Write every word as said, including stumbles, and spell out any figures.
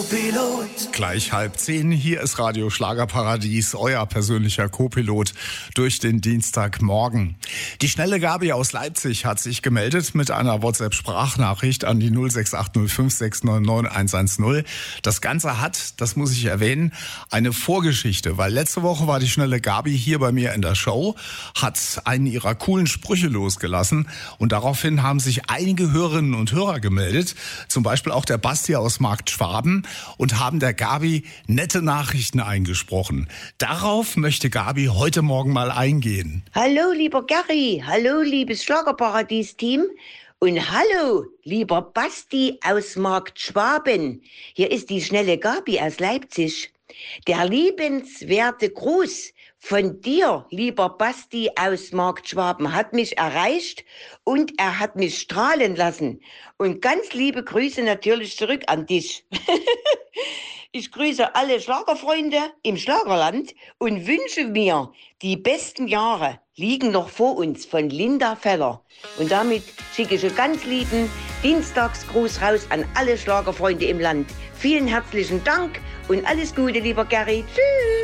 Co-Pilot. Gleich halb zehn, hier ist Radio Schlagerparadies, euer persönlicher Co-Pilot durch den Dienstagmorgen. Die schnelle Gabi aus Leipzig hat sich gemeldet mit einer WhatsApp-Sprachnachricht an die null sechs acht null fünf sechs neun neun eins eins null. Das Ganze hat, das muss ich erwähnen, eine Vorgeschichte, weil letzte Woche war die schnelle Gabi hier bei mir in der Show, hat einen ihrer coolen Sprüche losgelassen und daraufhin haben sich einige Hörerinnen und Hörer gemeldet, zum Beispiel auch der Basti aus Markt Schwaben, und haben der Gabi nette Nachrichten eingesprochen. Darauf möchte Gabi heute Morgen mal eingehen. Hallo, lieber Gary. Hallo, liebes Schlagerparadies-Team. Und hallo, lieber Basti aus Markt Schwaben. Hier ist die schnelle Gabi aus Leipzig. Der liebenswerte Gruß von dir, lieber Basti aus Markt Schwaben, hat mich erreicht und er hat mich strahlen lassen. Und ganz liebe Grüße natürlich zurück an dich. Ich grüße alle Schlagerfreunde im Schlagerland und wünsche mir, die besten Jahre liegen noch vor uns, von Linda Feller. Und damit schicke ich einen ganz lieben Dienstagsgruß raus an alle Schlagerfreunde im Land. Vielen herzlichen Dank und alles Gute, lieber Gary. Tschüss.